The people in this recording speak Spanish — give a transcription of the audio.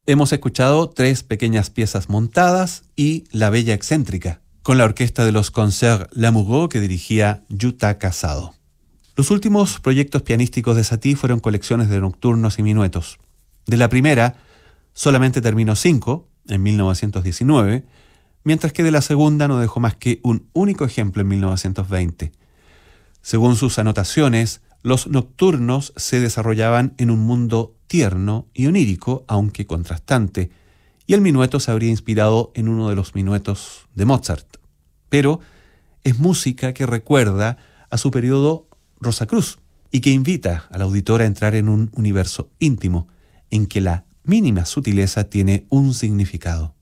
Hemos escuchado 3 pequeñas piezas montadas y La Bella Excéntrica, con la orquesta de los Concerts Lamoureux que dirigía Yuta Casado. Los últimos proyectos pianísticos de Satie fueron colecciones de nocturnos y minuetos. De la primera, solamente terminó 5, en 1919, mientras que de la segunda no dejó más que un único ejemplo en 1920. Según sus anotaciones, los nocturnos se desarrollaban en un mundo tierno y onírico, aunque contrastante, y el minueto se habría inspirado en uno de los minuetos de Mozart. Pero es música que recuerda a su periodo Rosacruz y que invita al auditor a entrar en un universo íntimo en que la mínima sutileza tiene un significado.